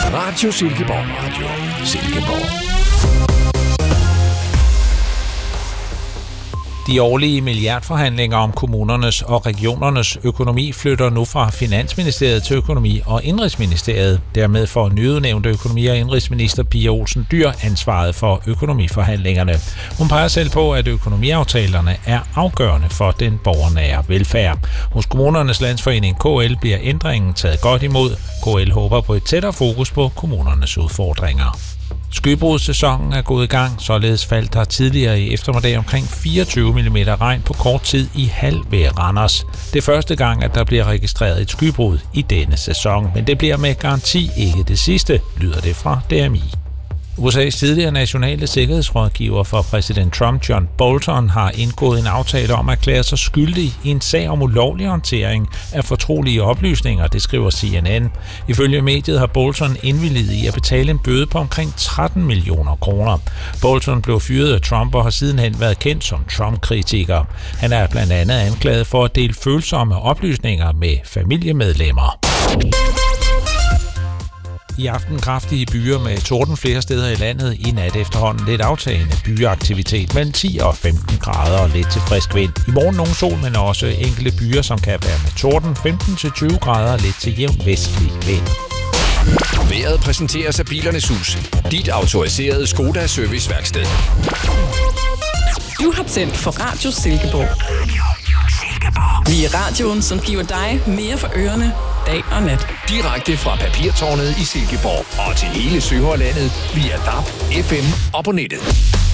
Radio Silkeborg Radio. Silkeborg. De årlige milliardforhandlinger om kommunernes og regionernes økonomi flytter nu fra Finansministeriet til Økonomi- og Indenrigsministeriet. Dermed får nyudnævnte økonomi- og indenrigsminister Pia Olsen Dyhr ansvaret for økonomiforhandlingerne. Hun peger selv på, at økonomiaftalerne er afgørende for den borgernære velfærd. Hos Kommunernes Landsforening KL bliver ændringen taget godt imod. KL håber på et tættere fokus på kommunernes udfordringer. Skybrudssæsonen er gået i gang, således faldt der tidligere i eftermiddag omkring 24 mm regn på kort tid i Hald ved Randers. Det er første gang, at der bliver registreret et skybrud i denne sæson, men det bliver med garanti ikke det sidste, lyder det fra DMI. USA's tidligere nationale sikkerhedsrådgiver for præsident Trump, John Bolton, har indgået en aftale om at erklære sig skyldig i en sag om ulovlig håndtering af fortrolige oplysninger, det skriver CNN. Ifølge mediet har Bolton indvilliget i at betale en bøde på omkring 13 millioner kroner. Bolton blev fyret af Trump og har sidenhen været kendt som Trump-kritiker. Han er blandt andet anklaget for at dele følsomme oplysninger med familiemedlemmer. I aften kraftige byer med torden flere steder i landet. I nat efterhånden lidt aftagende byeaktivitet mellem 10 og 15 grader og lidt til frisk vind. I morgen nogen sol, men også enkelte byer, som kan være med torden 15-20 grader og lidt til jævn vestlig vind. Vejret præsenteres af Bilernes Hus. Dit autoriserede Skoda serviceværksted. Du har tændt for Radio Silkeborg. Vi er radioen, som giver dig mere for ørerne dag og nat. Direkte fra Papirtårnet i Silkeborg og til hele Sønderjyllandet via DAB, FM og på nettet.